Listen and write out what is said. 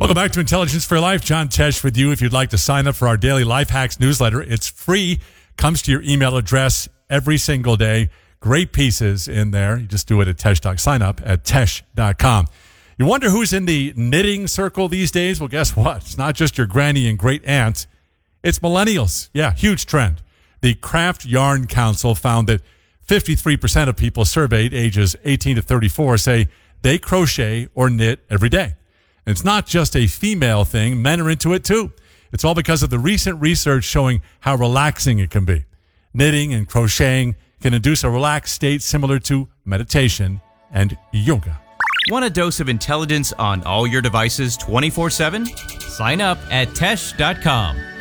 Welcome back to Intelligence for Life. John Tesh with you. If you'd like to sign up for our daily Life Hacks newsletter, it's free. Comes to your email address every single day. Great pieces in there. You just do it at Tesh. Sign up at Tesh.com. You wonder who's in the knitting circle these days? Well, guess what? It's not just your granny and great aunt. It's millennials. Yeah, huge trend. The Craft Yarn Council found that 53% of people surveyed ages 18 to 34 say they crochet or knit every day. And it's not just a female thing. Men are into it too. It's all because of the recent research showing how relaxing it can be. Knitting and crocheting can induce a relaxed state similar to meditation and yoga. Want a dose of intelligence on all your devices 24/7? Sign up at Tesh.com.